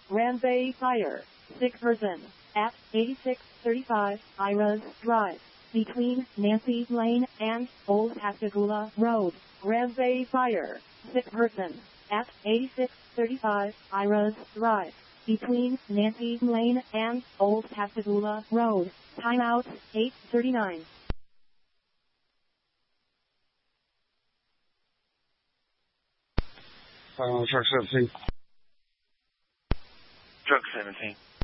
Ranzai Fire. Sick person. At 8635 Iras Drive. Between Nancy Lane and Old Pascagoula Road. Ranzai Fire. Sick person. At 8635 Iras Drive. Between Nancy Lane and Old Pascagoula Road. Timeout 8:39. Truck 17. Truck 17.